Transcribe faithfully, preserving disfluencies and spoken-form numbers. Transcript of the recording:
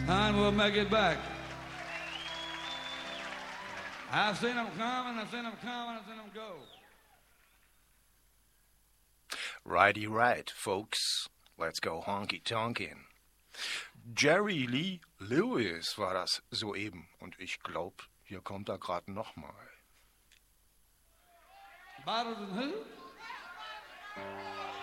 and we'll make it back. I've seen them come, and I've seen them come, and I've seen them go. Righty right, folks. Let's go honky-tonkin'. Jerry Lee Lewis war das soeben. Und ich glaube, hier kommt er gerade nochmal. Bottles and who?